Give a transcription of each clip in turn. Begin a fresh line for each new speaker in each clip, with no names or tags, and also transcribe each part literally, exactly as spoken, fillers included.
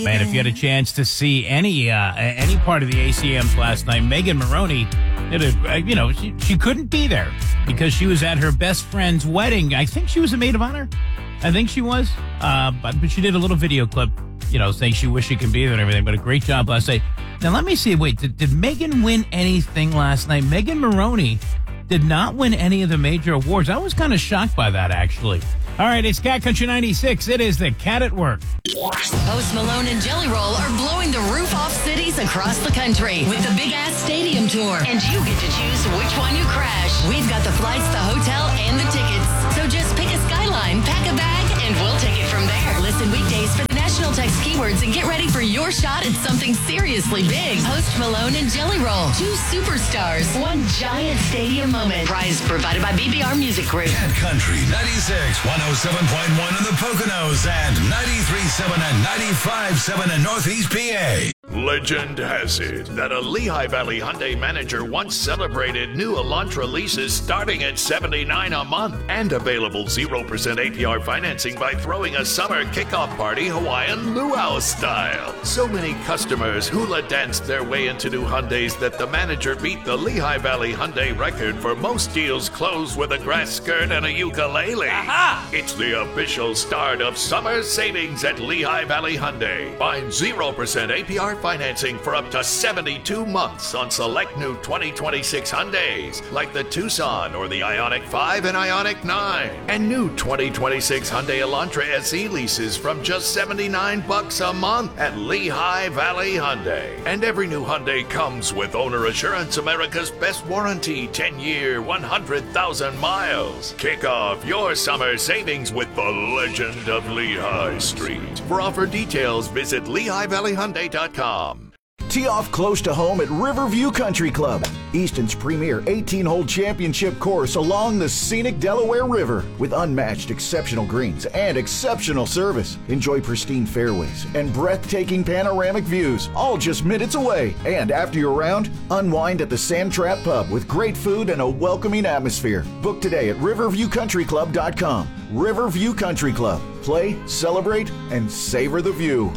Man, if you had a chance to see any uh, any part of the A C Ms last night, Megan Maroney did a, you know, she, she couldn't be there because she was at her best friend's wedding. I think she was a maid of honor. I think she was. Uh, but, but she did a little video clip, you know, saying she wished she could be there and everything. But a great job last night. Now, let me see. Wait, did, did Megan win anything last night? Megan Maroney did not win any of the major awards. I was kind of shocked by that, actually. All right, it's Cat Country ninety-six. It is the Cat at Work.
Post Malone and Jelly Roll are blowing the roof off cities across the country with the Big Ass Stadium Tour. And you get to choose which one you crash. We've got the flights, the hotel, and the tickets. So just pick a skyline, pack a bag, and we'll take it from there. Listen weekdays for the national text keywords and get ready for your shot at something seriously big. Post Malone and Jelly Roll. Two superstars. One giant stadium moment. Prize provided by B B R Music Group.
Cat Country ninety-six, one oh seven point one in the Poconos and ninety-three point seven and ninety-five point seven in Northeast P A.
Legend has it that a Lehigh Valley Hyundai manager once celebrated new Elantra leases starting at seventy-nine dollars a month and available zero percent A P R financing by throwing a summer kickoff party Hawaiian luau style. So many customers hula danced their way into new Hyundais that the manager beat the Lehigh Valley Hyundai record for most deals closed with a grass skirt and a ukulele. Aha! It's the official start of summer savings at Lehigh Valley Hyundai. Find zero percent A P R financing for up to seventy-two months on select new twenty twenty-six Hyundais like the Tucson or the Ioniq five and Ioniq nine. And new twenty twenty-six Hyundai Elantra S E leases from just seventy-nine bucks a month at Lehigh Valley Hyundai. And every new Hyundai comes with Owner Assurance, America's best warranty, ten-year, one hundred thousand miles. Kick off your summer savings with the legend of Lehigh Street. For offer details, visit Lehigh Valley Hyundai dot com.
Tee off close to home at Riverview Country Club, Easton's premier eighteen-hole championship course along the scenic Delaware River with unmatched exceptional greens and exceptional service. Enjoy pristine fairways and breathtaking panoramic views, all just minutes away. And after your round, unwind at the Sand Trap Pub with great food and a welcoming atmosphere. Book today at riverview country club dot com. Riverview Country Club. Play, celebrate, and savor the view.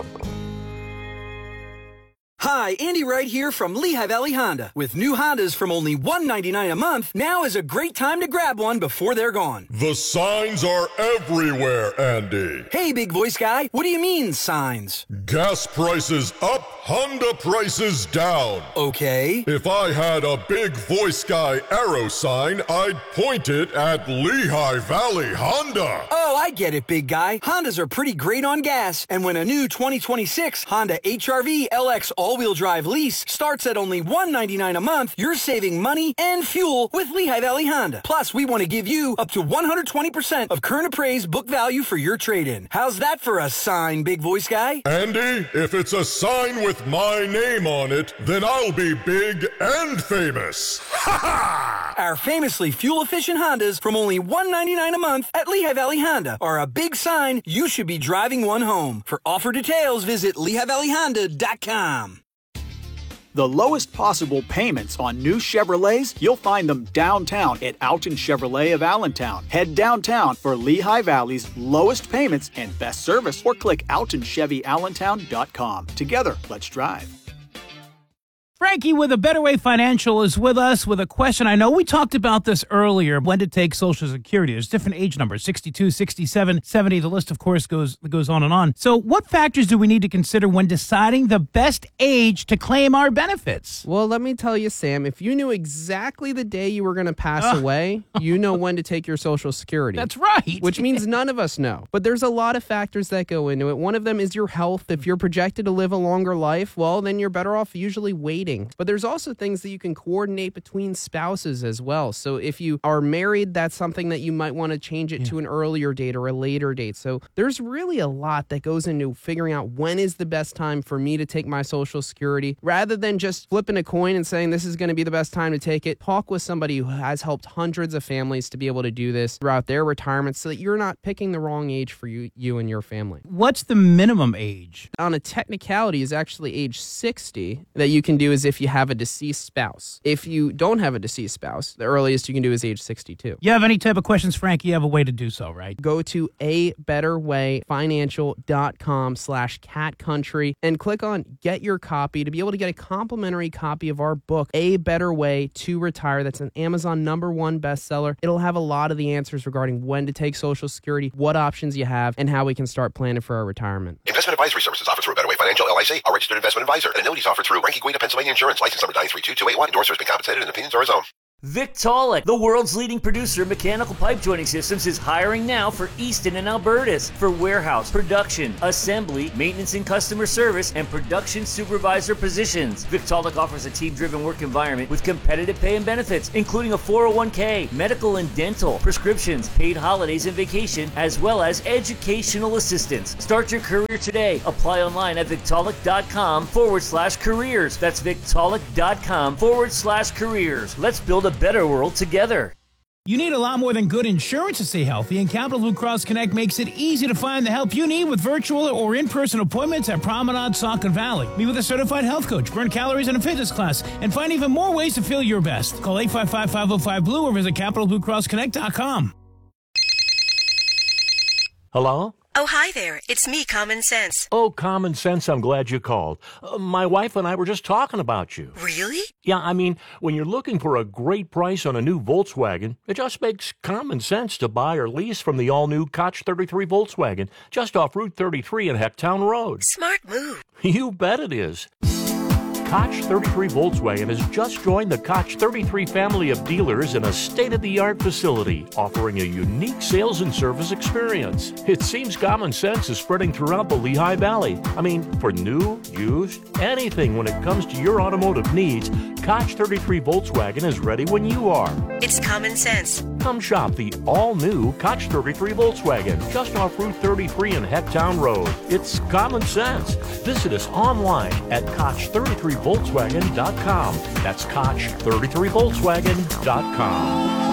Hi, Andy Wright here from Lehigh Valley Honda. With new Hondas from only one hundred ninety-nine dollars a month, now is a great time to grab one before they're gone.
The signs are everywhere, Andy.
Hey, big voice guy, what do you mean, signs?
Gas prices up, Honda prices down.
Okay.
If I had a big voice guy arrow sign, I'd point it at Lehigh Valley Honda.
Oh, I get it, big guy. Hondas are pretty great on gas, and when a new twenty twenty-six Honda H R V L X all-wheel drive lease starts at only one hundred ninety-nine dollars a month, you're saving money and fuel with Lehigh Valley Honda. Plus, we want to give you up to one hundred twenty percent of current appraised book value for your trade-in. How's that for a sign, big voice guy?
Andy, if it's a sign with my name on it, then I'll be big and famous. Ha ha!
Our famously fuel-efficient Hondas from only one hundred ninety-nine dollars a month at Lehigh Valley Honda are a big sign you should be driving one home. For offer details, visit lehigh valley honda dot com.
The lowest possible payments on new Chevrolets, you'll find them downtown at Alton Chevrolet of Allentown. Head downtown for Lehigh Valley's lowest payments and best service, or click alton chevy allentown dot com. Together, let's drive.
Frankie with a Better Way Financial is with us with a question. I know we talked about this earlier, when to take Social Security. There's different age numbers, sixty-two, sixty-seven, seventy. The list, of course, goes goes on and on. So what factors do we need to consider when deciding the best age to claim our benefits?
Well, let me tell you, Sam, if you knew exactly the day you were going to pass uh, away, you know when to take your Social Security.
That's right.
Which means none of us know. But there's a lot of factors that go into it. One of them is your health. If you're projected to live a longer life, well, then you're better off usually waiting. But there's also things that you can coordinate between spouses as well. So if you are married, that's something that you might want to change it yeah. to an earlier date or a later date. So there's really a lot that goes into figuring out when is the best time for me to take my Social Security. Rather than just flipping a coin and saying this is going to be the best time to take it, talk with somebody who has helped hundreds of families to be able to do this throughout their retirement so that you're not picking the wrong age for you, you and your family.
What's the minimum age?
On a technicality is actually age sixty that you can do is if you have a deceased spouse. If you don't have a deceased spouse, the earliest you can do is age sixty-two.
You have any type of questions, Frank, you have a way to do so, right?
Go to a better way financial dot com slash cat country and click on Get Your Copy to be able to get a complimentary copy of our book, A Better Way to Retire. That's an Amazon number one bestseller. It'll have a lot of the answers regarding when to take Social Security, what options you have, and how we can start planning for our retirement.
Investment advisory services offered through Better Way Financial, L I C, a registered investment advisor. And annuities offered through Frankie Guida, Pennsylvania Insurance, license number nine three two two eight one. Endorser has been compensated and opinions are his own.
Victaulic, the world's leading producer of mechanical pipe joining systems, is hiring now for Easton and Albertus for warehouse, production, assembly, maintenance and customer service, and production supervisor positions. Victaulic offers a team-driven work environment with competitive pay and benefits, including a four oh one k, medical and dental, prescriptions, paid holidays and vacation, as well as educational assistance. Start your career today. Apply online at Victaulic.com forward slash careers. That's Victaulic.com forward slash careers. Let's build a better world together.
You need a lot more than good insurance to stay healthy, and Capital Blue Cross Connect makes it easy to find the help you need with virtual or in-person appointments at Promenade, Saucon Valley. Meet with a certified health coach, burn calories in a fitness class, and find even more ways to feel your best. Call eight five five, five oh five, B L U E or visit Capital Blue Cross Connect dot com.
Hello?
Oh, hi there. It's me, Common Sense.
Oh, Common Sense, I'm glad you called. Uh, my wife and I were just talking about you.
Really?
Yeah, I mean, when you're looking for a great price on a new Volkswagen, it just makes common sense to buy or lease from the all-new Koch thirty-three Volkswagen, just off Route thirty-three and Hecktown Road.
Smart move.
You bet it is. Koch thirty-three Volkswagen has just joined the Koch thirty-three family of dealers in a state-of-the-art facility, offering a unique sales and service experience. It seems common sense is spreading throughout the Lehigh Valley. I mean, for new, used, anything when it comes to your automotive needs, Koch thirty-three Volkswagen is ready when you are.
It's common sense.
Come shop the all-new Koch thirty-three Volkswagen, just off Route thirty-three and Hecktown Road. It's common sense. Visit us online at Koch thirty-three Volkswagen dot com. That's Koch thirty-three Volkswagen dot com.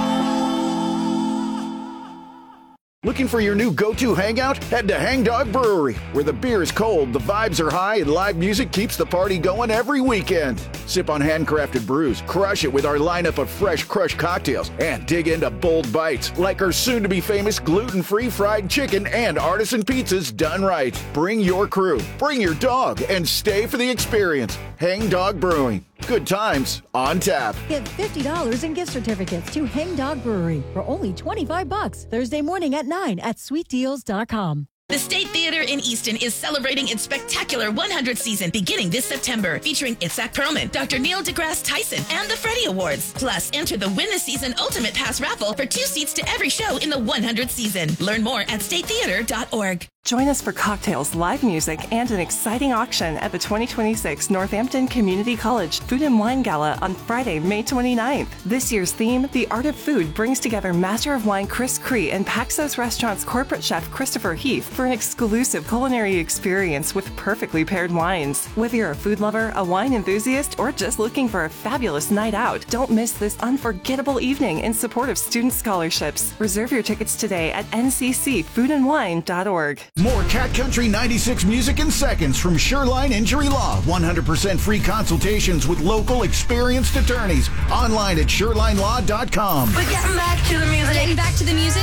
Looking for your new go-to hangout? Head to Hang Dog Brewery, where the beer is cold, the vibes are high, and live music keeps the party going every weekend. Sip on handcrafted brews, crush it with our lineup of fresh crushed cocktails, and dig into bold bites like our soon-to-be famous gluten-free fried chicken and artisan pizzas done right. Bring your crew, bring your dog, and stay for the experience. Hang Dog Brewing. Good times on tap.
Get fifty dollars in gift certificates to Hang Dog Brewery for only twenty-five bucks. Thursday morning at nine at sweet deals dot com.
The State Theater in Easton is celebrating its spectacular one hundredth season beginning this September, featuring Itzhak Perlman, Doctor Neil deGrasse Tyson, and the Freddie Awards. Plus, enter the Win the Season Ultimate Pass raffle for two seats to every show in the one hundredth season. Learn more at state theater dot org.
Join us for cocktails, live music, and an exciting auction at the twenty twenty-six Northampton Community College Food and Wine Gala on Friday, May twenty-ninth. This year's theme, The Art of Food, brings together Master of Wine Chris Cree and Paxos Restaurant's corporate chef Christopher Heath for an exclusive culinary experience with perfectly paired wines. Whether you're a food lover, a wine enthusiast, or just looking for a fabulous night out, don't miss this unforgettable evening in support of student scholarships. Reserve your tickets today at N C C food and wine dot org.
More Cat Country ninety-six music in seconds from Shoreline Injury Law. one hundred percent free consultations with local experienced attorneys. Online at shoreline law dot com.
We're getting back to the music. Getting back to the music?